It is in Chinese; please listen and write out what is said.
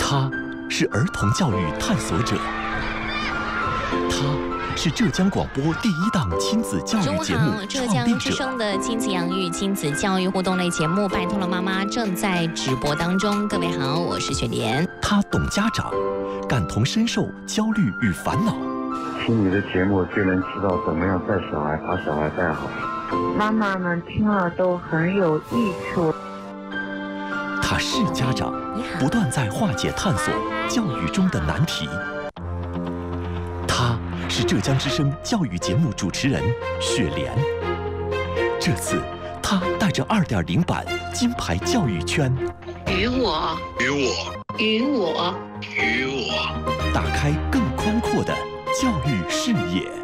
他是儿童教育探索者，他是浙江广播第1档亲子教育节目浙江之声的亲子养育、亲子教育互动类节目《拜托了妈妈》正在直播当中。各位好，我是雪莲。 他懂家长，感同身受焦虑与烦恼。 听你的节目就能知道怎么样带小孩，把小孩带好。 妈妈们听了都很有益处。 他是家长，不断在化解探索教育中的难题。他是浙江之声教育节目主持人雪莲。这次他带着2.0版金牌教育圈， 与我打开更宽阔的教育视野。